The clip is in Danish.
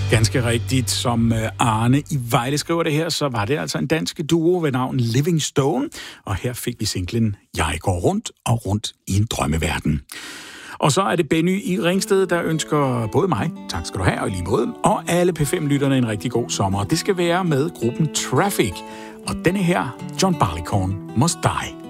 Ganske rigtigt, som Arne i Vejle skriver det her, så var det altså en dansk duo ved navn Living Stone, og her fik vi singlen Jeg går rundt og rundt i en drømmeverden. Og så er det Benny i Ringsted, der ønsker både mig, tak skal du have, og lige måde, og alle P5-lytterne en rigtig god sommer. Det skal være med gruppen Traffic, og denne her, John Barleycorn Must Die.